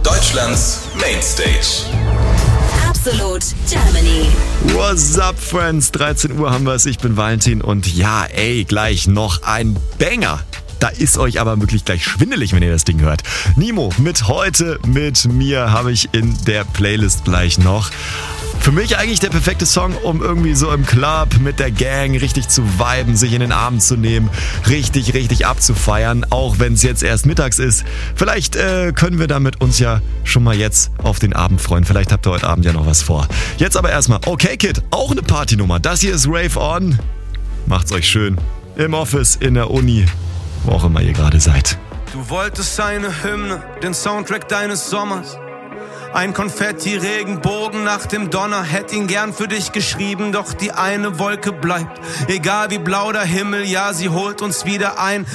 Deutschlands Mainstage. Absolut Germany. What's up, Friends? 13 Uhr haben wir es. Ich bin Valentin und ja, gleich noch ein Banger. Da ist euch aber wirklich gleich schwindelig, wenn ihr das Ding hört. Nimo mit heute mit mir habe ich in der Playlist gleich noch. Für mich eigentlich der perfekte Song, um irgendwie so im Club mit der Gang richtig zu viben, sich in den Arm zu nehmen, richtig abzufeiern, auch wenn es jetzt erst mittags ist. Vielleicht können wir damit uns ja schon mal jetzt auf den Abend freuen. Vielleicht habt ihr heute Abend ja noch was vor. Jetzt aber erstmal, okay Kid, auch eine Partynummer. Das hier ist Rave On. Macht's euch schön. Im Office, in der Uni, wo auch immer ihr gerade seid. Du wolltest eine Hymne, den Soundtrack deines Sommers. Ein Konfetti-Regenbogen nach dem Donner, hätt ihn gern für dich geschrieben, doch die eine Wolke bleibt. Egal wie blau der Himmel, ja, sie holt uns wieder ein.